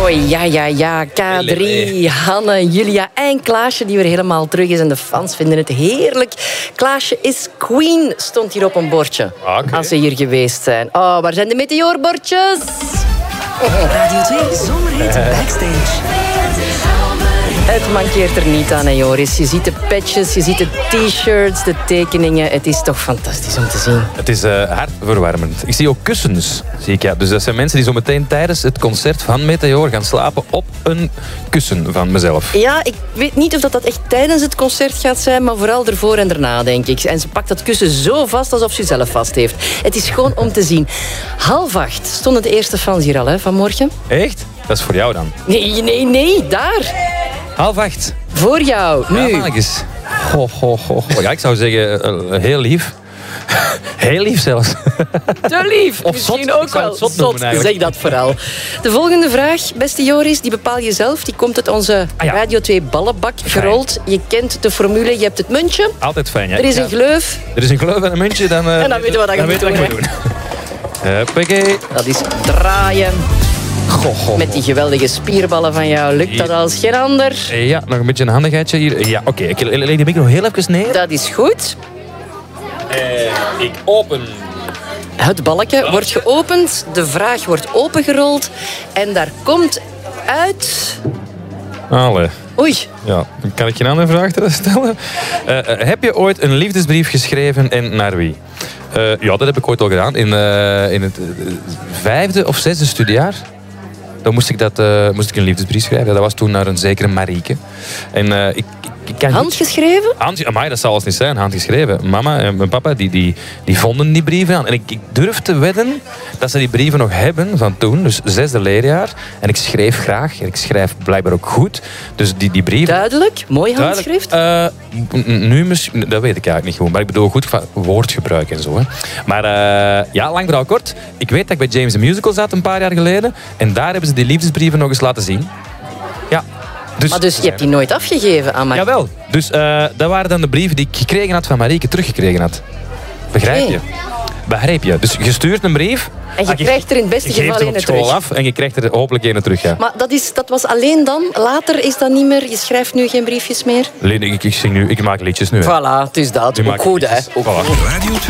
Oh ja. K3, Hanne, Julia en Klaasje die weer helemaal terug is. En de fans vinden het heerlijk. Klaasje is queen, stond hier op een bordje. Okay. Als ze hier geweest zijn. Oh, waar zijn de meteoorbordjes? Radio 2 Zomerhit Backstage. Het mankeert er niet aan, hè, Joris. Je ziet de patches, je ziet de t-shirts, de tekeningen. Het is toch fantastisch om te zien. Het is hartverwarmend. Ik zie ook kussens, zie ik, ja. Dus dat zijn mensen die zo meteen tijdens het concert van Meteor gaan slapen op een kussen van mezelf. Ja, ik weet niet of dat echt tijdens het concert gaat zijn, maar vooral ervoor en daarna, denk ik. En ze pakt dat kussen zo vast alsof ze zelf vast heeft. Het is gewoon om te zien. 7:30 stonden de eerste fans hier al, hè, vanmorgen. Echt? Dat is voor jou dan? Nee, daar. 7:30. Voor jou, nu. Ja, mag eens. Ja, ik zou zeggen, heel lief. Heel lief zelfs. Te lief. Of Misschien zot. ook Ik zou wel het zot noemen, eigenlijk. Zeg dat vooral. De volgende vraag, beste Joris, die bepaal je zelf. Die komt uit onze Radio 2 ballenbak gerold. Je kent de formule, je hebt het muntje. Altijd fijn, ja. Er is een gleuf. Er is een gleuf en een muntje, dan... En dan weten we wat je moet doen. Huppakee. Dat is draaien. Goh. Met die geweldige spierballen van jou lukt dat als geen ander. Ja, nog een beetje een handigheidje hier. Ja, oké. Ik leg die micro heel even neer. Dat is goed. Ik open. Het balkje wordt geopend, de vraag wordt opengerold en daar komt uit... Allee. Oei. Ja, kan ik je een andere vraag stellen? Heb je ooit een liefdesbrief geschreven en naar wie? Ja, dat heb ik ooit al gedaan. In het 5e of 6e studiejaar. Dan moest ik een liefdesbrief schrijven. Dat was toen naar een zekere Marieke. En ik kan handgeschreven? Amai, dat zal het niet zijn, handgeschreven. Mama en mijn papa die vonden die brieven aan. En ik durf te wedden dat ze die brieven nog hebben van toen, dus 6e leerjaar. En ik schreef graag en ik schrijf blijkbaar ook goed. Dus die brieven... Duidelijk, mooi handschrift. Nu misschien, dat weet ik eigenlijk niet goed. Maar ik bedoel goed woordgebruik en zo. Hè. Maar ja, lang verhaal kort. Ik weet dat ik bij James the Musical zat een paar jaar geleden. En daar hebben ze die liefdesbrieven nog eens laten zien. Ja. Dus je hebt die nooit afgegeven aan Marieke? Jawel. Dus dat waren dan de brieven die ik gekregen had van Marieke, teruggekregen had. Begrijp je? Begrijp je? Dus je stuurt een brief... En je krijgt er in het beste geval een terug. Je geeft er op school af en je krijgt er hopelijk een terug, ja. Maar dat was alleen dan? Later is dat niet meer? Je schrijft nu geen briefjes meer? Ik maak liedjes nu. Hè. Voilà, het is dat. Ook goed, hè. Voilà.